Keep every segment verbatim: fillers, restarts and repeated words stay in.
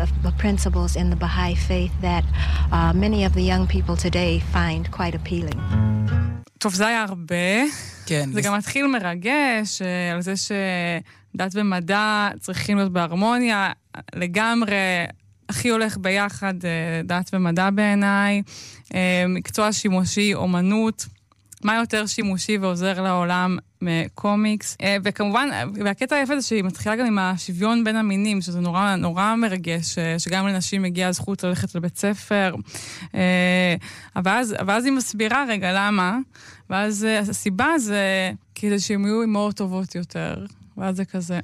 of the principles in the Baha'i faith that uh, many of the young people today find quite appealing. טוב, זה היה הרבה. כן. זה גם מתחיל מרגש, על זה שדת ומדע צריכים להיות בהרמוניה, לגמרי, הכי הולך ביחד דת ומדע בעיניי, מקצוע שימושי, אומנות, מה יותר שימושי ועוזר לעולם מקומיקס, וכמובן, והקטע היפה זה שהיא מתחילה גם עם השוויון בין המינים, שזה נורא, נורא מרגש, שגם לנשים מגיעה הזכות ללכת לבית ספר, ואז, ואז היא מסבירה רגע למה, ואז הסיבה זה כדי שהם יהיו אמהות טובות יותר, ואז זה כזה,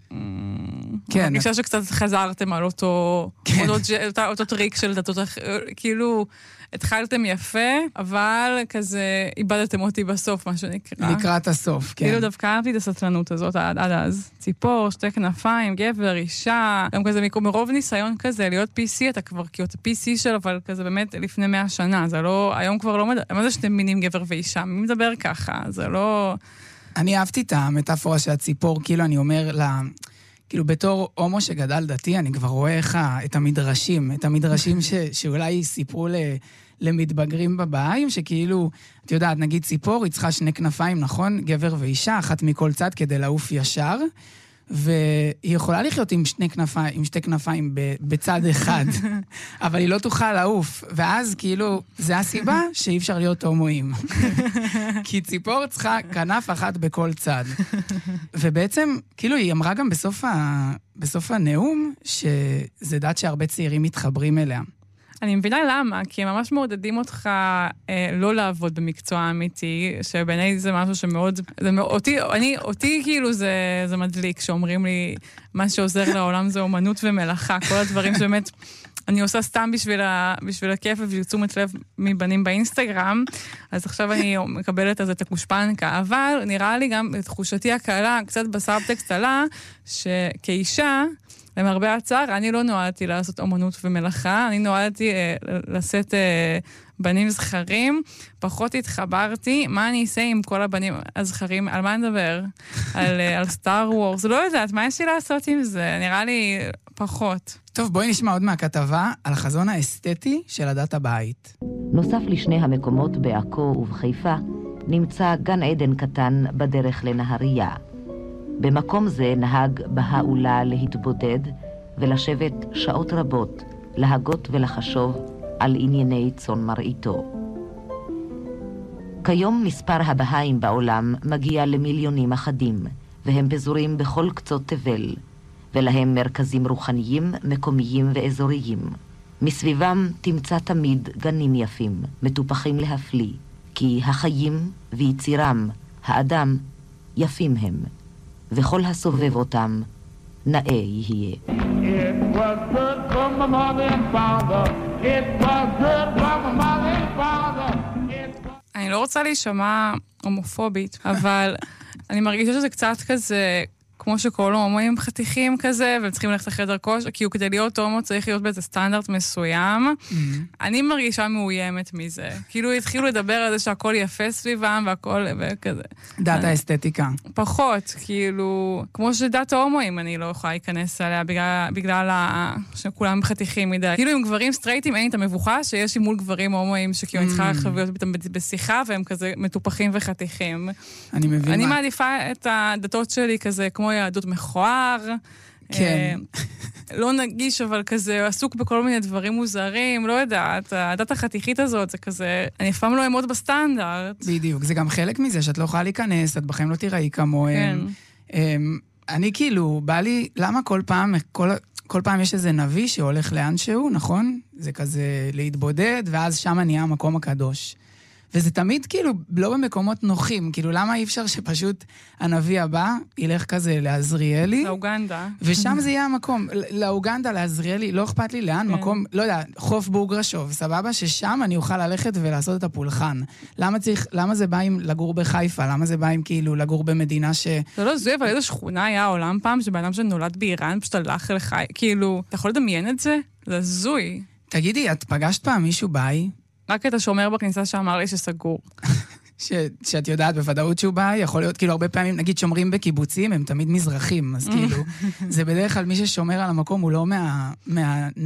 כן. אני חושב שקצת חזרתם על אותו, אותו טריק של דתות, כאילו, התחלתם יפה, אבל כזה איבדתם אותי בסוף, מה שנקרא. לקראת הסוף, כן. כאילו דווקא אהבתי את הסטלנות הזאת עד, עד אז. ציפור, שתי כנפיים, גבר, אישה, גם כזה מרוב ניסיון כזה, להיות פי סי, אתה כבר כאילו, אתה פי סי של, אבל כזה באמת לפני מאה שנה, זה לא, היום כבר לא מדבר, מה זה שאתם מינים גבר ואישה? מי מדבר ככה? זה לא... אני אהבתי את המטאפורה של הציפור, כאילו אני אומר לה... כאילו בתור הומו שגדל דתי, אני כבר רואה איך את המדרשים, את המדרשים ש, שאולי סיפרו ל, למתבגרים בבאים, שכאילו, את יודעת, נגיד ציפור, היא צריכה שני כנפיים, נכון? גבר ואישה, אחת מכל צד כדי לעוף ישר, והיא יכולה לחיות עם שני כנפיים, עם שתי כנפיים בצד אחד, אבל היא לא תוכל לעוף, ואז כאילו, זה הסיבה שאי אפשר להיות הומואים. כי ציפור צריכה כנף אחת בכל צד. ובעצם, כאילו, היא אמרה גם בסוף, ה... בסוף הנאום, שזה דת שהרבה צעירים מתחברים אליה. אני מבינה למה, כי הם ממש מעודדים אותך אה, לא לעבוד במקצוע אמיתי, שבעיניי זה משהו שמאוד, זה מאוד, אותי, אני, אותי כאילו זה, זה מדליק, שאומרים לי, מה שעוזר לעולם זה אומנות ומלאכה, כל הדברים שבאמת, אני עושה סתם בשביל, ה, בשביל הכיף ובשביל תשומת לב מבנים באינסטגרם, אז עכשיו אני מקבלת אז את הקושפנקה, אבל נראה לי גם, תחושתי הקלה, קצת בסאבטקסט עלה, שכאישה, למרבה הצער, אני לא נועדתי לעשות אומנות ומלאכה, אני נועדתי אה, לשאת אה, בנים זכרים, פחות התחברתי, מה אני אעשה עם כל הבנים הזכרים, על מה נדבר? על, אה, על סטאר וורס, לא יודעת, מה יש לי לעשות עם זה? נראה לי פחות. טוב, בואי נשמע עוד מהכתבה על החזון האסתטי של הדת הבאית. נוסף לשני המקומות בעכו ובחיפה, נמצא גן עדן קטן בדרך לנהריה. במקום זה נהג בהאולה להתבודד ולשבת שעות רבות, להגות ולחשוב על ענייני צאן מרעיתו. כיום מספר הבהאים בעולם מגיע למיליונים אחדים, והם פזורים בכל קצות תבל, ולהם מרכזים רוחניים, מקומיים ואזוריים. מסביבם תמצא תמיד גנים יפים, מטופחים להפליא, כי החיים ויצירם, האדם, יפים הם. וכל הסובב אותם, נאה יהיה. It was good for my mother and father. It was good for my mother and father. אני לא רוצה להישמע הומופובית, אבל אני מרגישה שזה קצת כזה, כמו שכל הומואים חתיכים כזה, והם צריכים ללכת לחדר כושר, כי הוא כדי להיות הומו צריך להיות באיזה סטנדרט מסוים. אני מרגישה מאוימת מזה. כאילו התחילו לדבר על זה שהכל יפה סביבם, והכל וכזה. דת האסתטיקה. פחות, כאילו, כמו שדת ההומואים אני לא יכולה להיכנס עליה, בגלל, בגלל שכולם חתיכים מדי. כאילו עם גברים סטרייטים אין את המבוכה, שיש מול גברים הומואים, שכאילו אני צריכה לחוויות איתם בשיחה, והם כזה מטופחים וחתיכים. אני מבין. אני מעדיפה את הדתות שלי כזה, כמו יהדות מכוער, כן. לא נגיש, אבל כזה עסוק בכל מיני דברים מוזרים, לא יודעת, הדת החתיכית הזאת, זה כזה, אני אף פעם לא אעמוד בסטנדרט. בדיוק, זה גם חלק מזה, שאת לא יכולה להיכנס, את בחיים לא תיראי כמוהם. אני כאילו, בא לי, למה כל פעם, כל, כל פעם יש איזה נביא שהולך לאן שהוא, נכון? זה כזה להתבודד, ואז שם נהיה המקום הקדוש. וזה תמיד כאילו לא במקומות נוחים, כאילו למה אי אפשר שפשוט הנביא הבא ילך כזה לעזריאלי? לאוגנדה. ושם זה יהיה המקום, לאוגנדה, לעזריאלי, לא אכפת לי לאן, מקום, לא יודע, חוף בורגרשוב, סבבה ששם אני אוכל ללכת ולעשות את הפולחן. למה צריך, למה זה בא עם לגור בחיפה? למה זה בא עם כאילו לגור במדינה ש... זה לא זו, אבל איזו שכונה היה העולם פעם, שבאדם שנולד באיראן פשוט הלך לחי, כאילו, אתה יכול לדמיין את זה? זה זוי. תגידי, את פגשת פעם מישהו ביי? רק את השומר בכניסה שאמר לי שסגור. ש, שאת יודעת בוודאות שהוא בא, יכול להיות, כאילו הרבה פעמים, נגיד שומרים בקיבוצים, הם תמיד מזרחים, אז כאילו, זה בדרך כלל מי ששומר על המקום הוא לא מה... מה